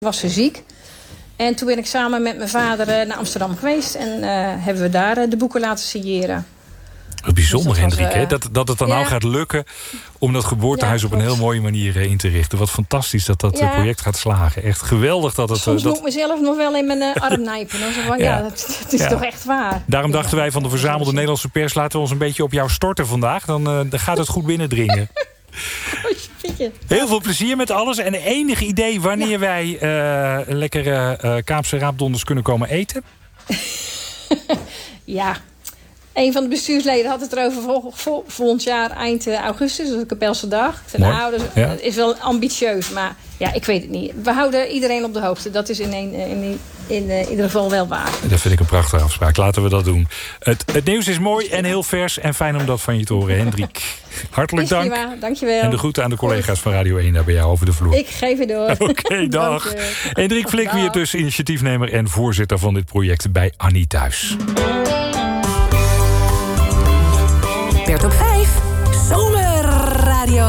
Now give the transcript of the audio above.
was ze ziek. En toen ben ik samen met mijn vader naar Amsterdam geweest. En hebben we daar de boeken laten signeren. Bijzonder, dus Hendrik, hè? Dat het dan nou gaat lukken om dat geboortehuis op een heel mooie manier in te richten. Wat fantastisch dat project gaat slagen. Echt geweldig dat het... Soms moet ik mezelf nog wel in mijn arm nijpen. Dat is toch echt waar. Daarom dachten wij van de verzamelde Nederlandse pers... laten we ons een beetje op jou storten vandaag. Dan gaat het goed binnendringen. Heel veel plezier met alles. En enig idee wanneer wij lekkere Kaapse raapdonders kunnen komen eten? Ja, een van de bestuursleden had het erover volgend jaar eind augustus. Dus de Kapelse dag. Ik zei, nou, dat is wel ambitieus. Maar ja, ik weet het niet. We houden iedereen op de hoogte. Dat is in ieder geval wel waar. Dat vind ik een prachtige afspraak. Laten we dat doen. Het nieuws is mooi en heel vers. En fijn om dat van je te horen, Hendrik. Hartelijk dank. Prima, dankjewel. En de groeten aan de collega's van Radio 1 daar bij jou over de vloer. Ik geef het door. Oké, dag. Hendrik Flikwier, dus initiatiefnemer en voorzitter van dit project bij Annie Thuis.